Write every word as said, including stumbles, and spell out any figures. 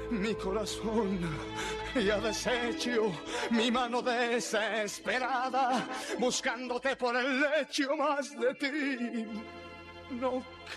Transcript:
mi corazón ya deshecho, mi mano desesperada, buscándote por el lecho más de ti. No